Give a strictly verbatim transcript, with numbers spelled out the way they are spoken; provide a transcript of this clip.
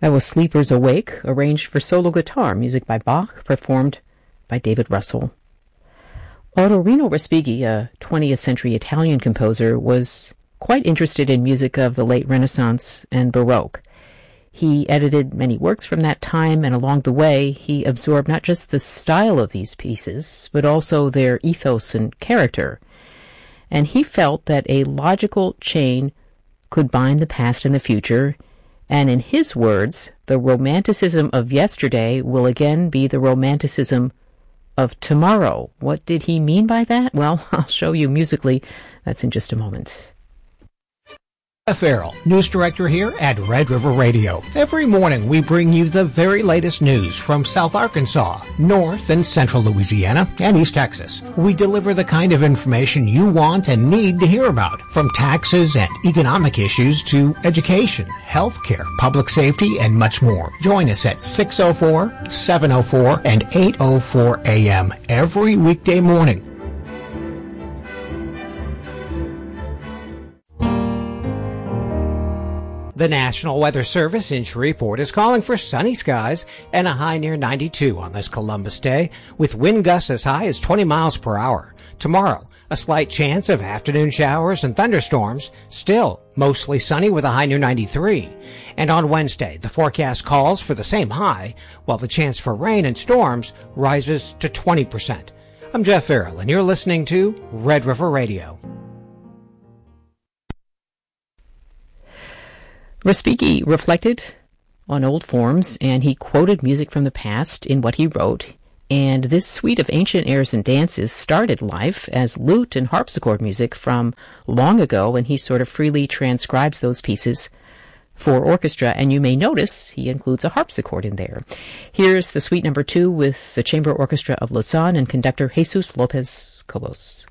That was Sleepers Awake, arranged for solo guitar, music by Bach, performed by David Russell. Ottorino Respighi, a twentieth century Italian composer, was quite interested in music of the late Renaissance and Baroque. He edited many works from that time, and along the way he absorbed not just the style of these pieces, but also their ethos and character. And he felt that a logical chain could bind the past and the future, and in his words, the romanticism of yesterday will again be the romanticism of tomorrow. What did he mean by that? Well, I'll show you musically. That's in just a moment. Jeff Farrell, news director here at Red River Radio. Every morning we bring you the very latest news from South Arkansas, North and Central Louisiana, and East Texas. We deliver the kind of information you want and need to hear about, from taxes and economic issues to education, healthcare, public safety, and much more. Join us at six oh four, seven oh four, and eight oh four a m every weekday morning. The National Weather Service in Shreveport is calling for sunny skies and a high near ninety-two on this Columbus Day, with wind gusts as high as twenty miles per hour. Tomorrow, a slight chance of afternoon showers and thunderstorms, still mostly sunny with a high near ninety-three. And on Wednesday, the forecast calls for the same high, while the chance for rain and storms rises to twenty percent. I'm Jeff Farrell, and you're listening to Red River Radio. Respighi reflected on old forms, and he quoted music from the past in what he wrote, and this suite of ancient airs and dances started life as lute and harpsichord music from long ago, and he sort of freely transcribes those pieces for orchestra, and you may notice he includes a harpsichord in there. Here's the suite number two with the Chamber Orchestra of Lausanne and conductor Jesus Lopez Cobos.